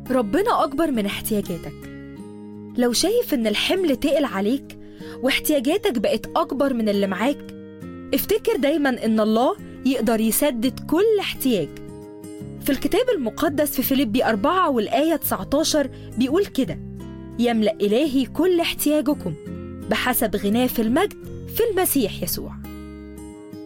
ربنا أكبر من احتياجاتك. لو شايف إن الحمل تقل عليك واحتياجاتك بقت أكبر من اللي معاك، افتكر دايما إن الله يقدر يسدد كل احتياج. في الكتاب المقدس في فيليبي 4 والآية 19 بيقول كده: يملأ إلهي كل احتياجكم بحسب غناه في المجد في المسيح يسوع.